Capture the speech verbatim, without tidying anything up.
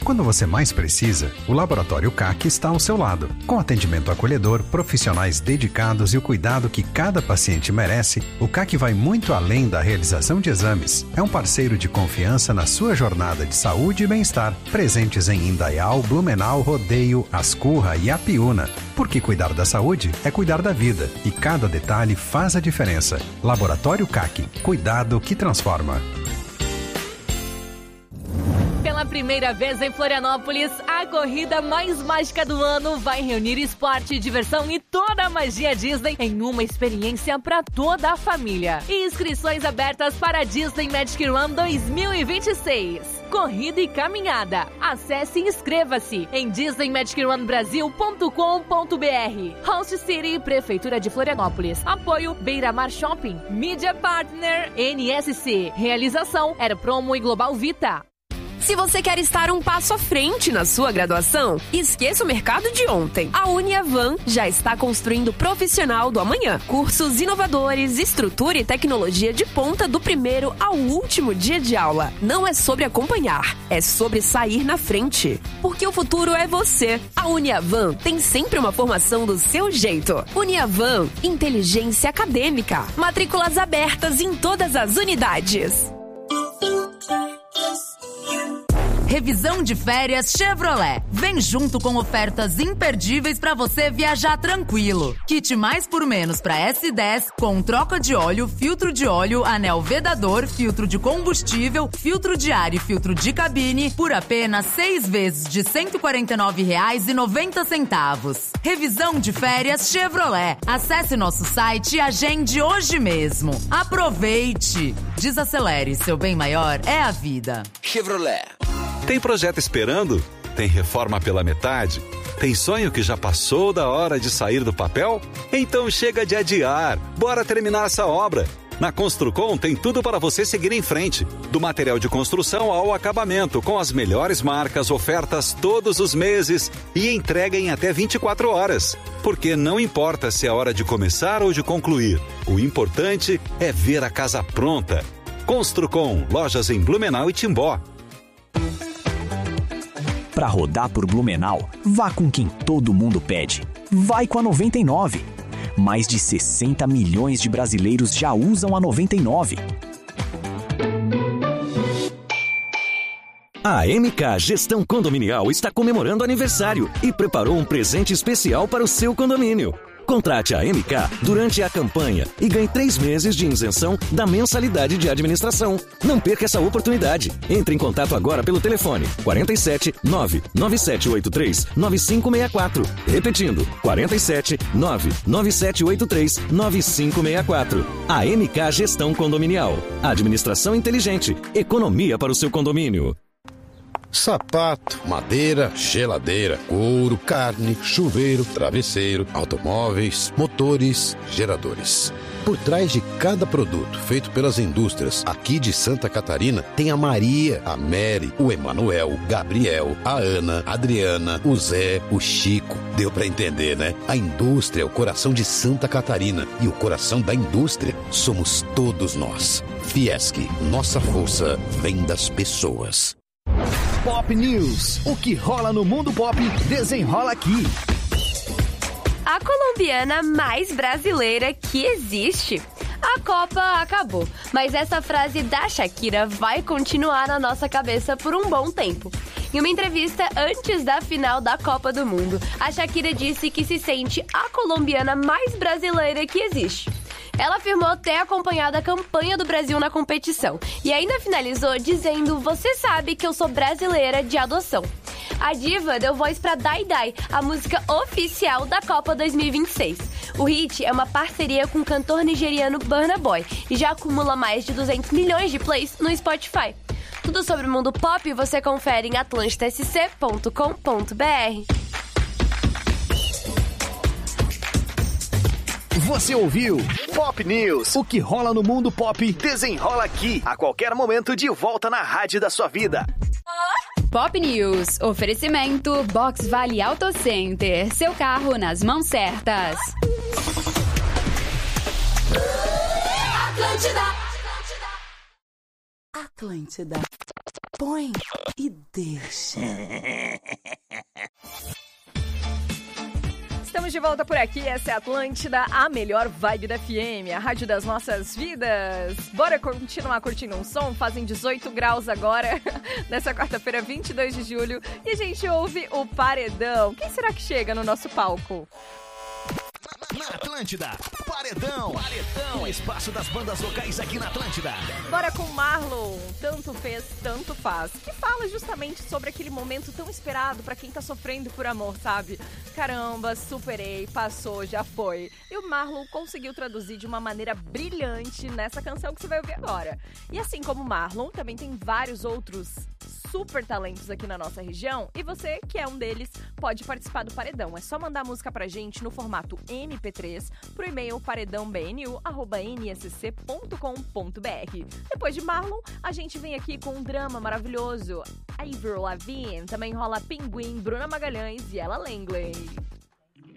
quando você mais precisa, o Laboratório C A C está ao seu lado. Com atendimento acolhedor, profissionais dedicados e o cuidado que cada paciente merece, o C A C vai muito além da realização de exames. É um parceiro de confiança na sua jornada de saúde e bem-estar. Presentes em Indaial, Blumenau, Rodeio, Ascurra e Apiúna. Porque cuidar da saúde é cuidar da vida. E cada detalhe faz a diferença. Laboratório C A C. Cuidado que transforma. Pela primeira vez em Florianópolis, a corrida mais mágica do ano vai reunir esporte, diversão e toda a magia Disney em uma experiência para toda a família. Inscrições abertas para a Disney Magic Run dois mil e vinte e seis. Corrida e caminhada. Acesse e inscreva-se em disney magic run brasil ponto com ponto b r. Host City, Prefeitura de Florianópolis. Apoio Beira Mar Shopping. Media Partner N S C. Realização Air Promo e Global Vita. Se você quer estar um passo à frente na sua graduação, esqueça o mercado de ontem. A Uniavan já está construindo o profissional do amanhã. Cursos inovadores, estrutura e tecnologia de ponta do primeiro ao último dia de aula. Não é sobre acompanhar, é sobre sair na frente. Porque o futuro é você. A Uniavan tem sempre uma formação do seu jeito. Uniavan, inteligência acadêmica. Matrículas abertas em todas as unidades. Revisão de férias Chevrolet. Vem junto com ofertas imperdíveis para você viajar tranquilo. Kit mais por menos para S dez com troca de óleo, filtro de óleo, anel vedador, filtro de combustível, filtro de ar e filtro de cabine por apenas seis vezes de cento e quarenta e nove reais e noventa centavos. Revisão de férias Chevrolet. Acesse nosso site e agende hoje mesmo. Aproveite! Desacelere, seu bem maior é a vida. Chevrolet. Tem projeto esperando? Tem reforma pela metade? Tem sonho que já passou da hora de sair do papel? Então chega de adiar. Bora terminar essa obra. Na Construcom tem tudo para você seguir em frente. Do material de construção ao acabamento, com as melhores marcas, ofertas todos os meses e entrega em até vinte e quatro horas. Porque não importa se é hora de começar ou de concluir. O importante é ver a casa pronta. Construcom, lojas em Blumenau e Timbó. Para rodar por Blumenau, vá com quem todo mundo pede. Vai com a noventa e nove. Mais de sessenta milhões de brasileiros já usam a noventa e nove. A M K Gestão Condominial está comemorando aniversário e preparou um presente especial para o seu condomínio. Contrate a M K durante a campanha e ganhe três meses de isenção da mensalidade de administração. Não perca essa oportunidade. Entre em contato agora pelo telefone quarenta e sete, nove nove sete oito três, nove cinco seis quatro. Repetindo, quarenta e sete, nove nove sete oito três, nove cinco seis quatro. A M K Gestão Condominial. Administração inteligente. Economia para o seu condomínio. Sapato, madeira, geladeira, couro, carne, chuveiro, travesseiro, automóveis, motores, geradores. Por trás de cada produto feito pelas indústrias aqui de Santa Catarina, tem a Maria, a Mary, o Emanuel, o Gabriel, a Ana, a Adriana, o Zé, o Chico. Deu pra entender, né? A indústria é o coração de Santa Catarina e o coração da indústria somos todos nós. Fiesc, nossa força vem das pessoas. Pop News. O que rola no mundo pop, desenrola aqui. A colombiana mais brasileira que existe. A Copa acabou, mas essa frase da Shakira vai continuar na nossa cabeça por um bom tempo. Em uma entrevista antes da final da Copa do Mundo, a Shakira disse que se sente a colombiana mais brasileira que existe. Ela afirmou ter acompanhado a campanha do Brasil na competição e ainda finalizou dizendo: "Você sabe que eu sou brasileira de adoção." A diva deu voz para Dai Dai, a música oficial da Copa dois mil e vinte e seis. O hit é uma parceria com o cantor nigeriano Burna Boy e já acumula mais de duzentos milhões de plays no Spotify. Tudo sobre o mundo pop você confere em atlântida s c ponto com ponto b r. Você ouviu Pop News. O que rola no mundo pop, desenrola aqui. A qualquer momento, de volta na rádio da sua vida. Pop News. Oferecimento Box Vale Auto Center. Seu carro nas mãos certas. Atlântida. Atlântida. Põe e deixa. Estamos de volta por aqui, essa é a Atlântida, a melhor vibe da F M, a rádio das nossas vidas. Bora continuar curtindo um som? Fazem dezoito graus agora, nessa quarta-feira, vinte e dois de julho, e a gente ouve o Paredão. Quem será que chega no nosso palco? Na Atlântida, Paredão. Paredão, o espaço das bandas locais aqui na Atlântida. Bora com Marlon, Tanto Fez, Tanto Faz, que fala justamente sobre aquele momento tão esperado pra quem tá sofrendo por amor, sabe? Caramba, superei, passou, já foi. E o Marlon conseguiu traduzir de uma maneira brilhante nessa canção que você vai ouvir agora. E assim como o Marlon, também tem vários outros super talentos aqui na nossa região, e você, que é um deles, pode participar do Paredão. É só mandar a música pra gente no formato M P três pro e-mail paredão b n u arroba n s c ponto com ponto b r. Depois de Marlon, a gente vem aqui com um drama maravilhoso. Avril Lavigne, também rola Pinguim, Bruna Magalhães e Ella Langley.